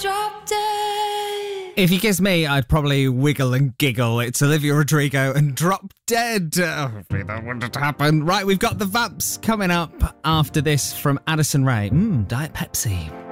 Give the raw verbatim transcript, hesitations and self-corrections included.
drop dead. If you kiss me, I'd probably wiggle and giggle. It's Olivia Rodrigo and Drop Dead. Oh, hopefully that wouldn't happen. Right, we've got the Vamps coming up after this from Addison Rae. Mmm, Diet Pepsi.